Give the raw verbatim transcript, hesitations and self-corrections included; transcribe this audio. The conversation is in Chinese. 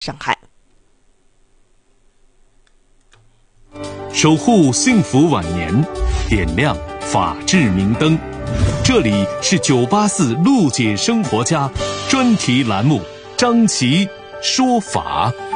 伤害。 守护幸福晚年，点亮法治明灯。这里是九八四路解生活家专题栏目，张琪说法。